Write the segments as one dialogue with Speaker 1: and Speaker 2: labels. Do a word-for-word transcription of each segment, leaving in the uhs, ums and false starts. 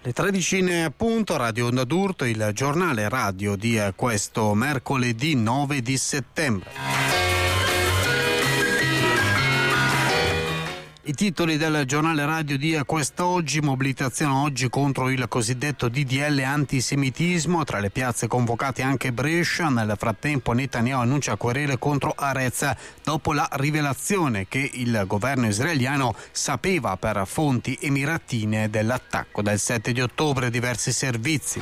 Speaker 1: Le tredici in appunto, Radio Onda d'Urto, il giornale radio di questo mercoledì nove di settembre. I titoli del giornale radio di quest'oggi: mobilitazione oggi contro il cosiddetto D D L antisemitismo, tra le piazze convocate anche Brescia. Nel frattempo Netanyahu annuncia querele contro Arez dopo la rivelazione che il governo israeliano sapeva per fonti emiratine dell'attacco del sette di ottobre. Diversi servizi.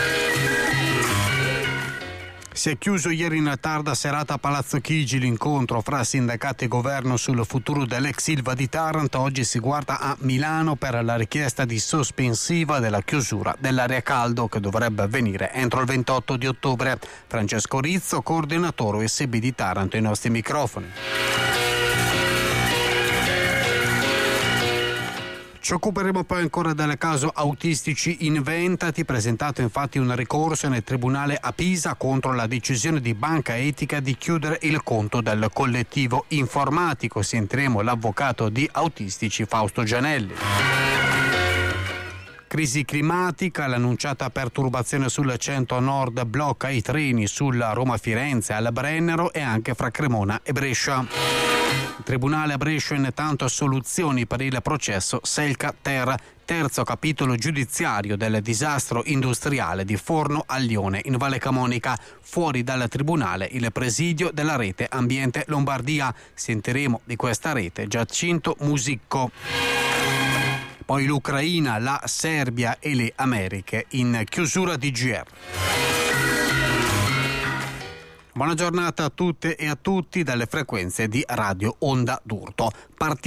Speaker 1: Si è chiuso ieri in tarda serata a Palazzo Chigi l'incontro fra sindacati e governo sul futuro dell'ex Ilva di Taranto. Oggi si guarda a Milano per la richiesta di sospensiva della chiusura dell'area caldo che dovrebbe avvenire entro il ventotto di ottobre. Francesco Rizzo, coordinatore U S B di Taranto, ai nostri microfoni. Ci occuperemo poi ancora del caso Autistici Inventati, presentato infatti un ricorso nel tribunale a Pisa contro la decisione di Banca Etica di chiudere il conto del collettivo informatico. Sentiremo l'avvocato di Autistici Fausto Gianelli. Crisi climatica, l'annunciata perturbazione sul centro nord blocca i treni sulla Roma-Firenze al Brennero e anche fra Cremona e Brescia. Il Tribunale a Brescia intanto soluzioni per il processo Selca-Ter, terzo capitolo giudiziario del disastro industriale di Forno a Lione in Valle Camonica. Fuori dal Tribunale il presidio della rete Ambiente Lombardia. Sentiremo di questa rete Giacinto Musicco. Poi l'Ucraina, la Serbia e le Americhe in chiusura di G R. Buona giornata a tutte e a tutti dalle frequenze di Radio Onda d'Urto. Parti-